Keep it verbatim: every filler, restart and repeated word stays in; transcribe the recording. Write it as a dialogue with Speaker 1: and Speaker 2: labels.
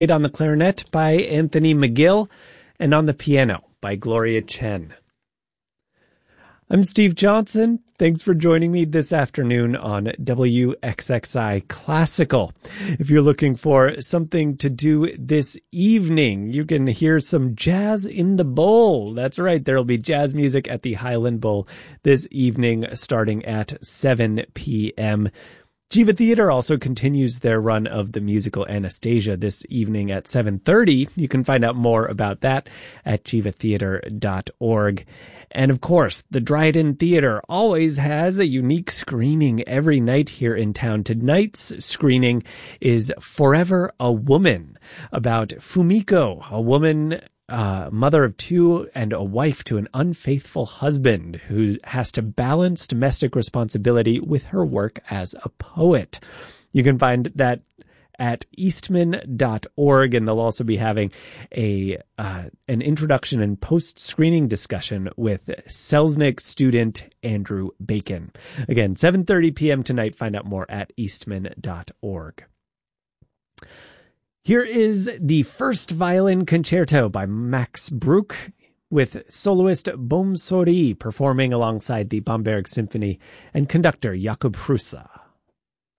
Speaker 1: on the clarinet by Anthony McGill, and on the piano by Gloria Chen. I'm Steve Johnson. Thanks for joining me this afternoon on W X X I Classical. If you're looking for something to do this evening, you can hear some jazz in the bowl. That's right. There'll be jazz music at the Highland Bowl this evening starting at seven p.m. Jiva Theater also continues their run of the musical Anastasia this evening at seven thirty. You can find out more about that at jiva theater dot org. And of course, the Dryden Theater always has a unique screening every night here in town. Tonight's screening is Forever a Woman, about Fumiko, a woman, uh, mother of two and a wife to an unfaithful husband who has to balance domestic responsibility with her work as a poet. You can find that at eastman dot org, and they'll also be having a uh, an introduction and post-screening discussion with Selznick student Andrew Bacon. Again, seven thirty p.m. tonight. Find out more at eastman dot org. Here is the First Violin Concerto by Max Bruch, with soloist Bohm Sori performing alongside the Bamberg Symphony and conductor Jakub Hrusa.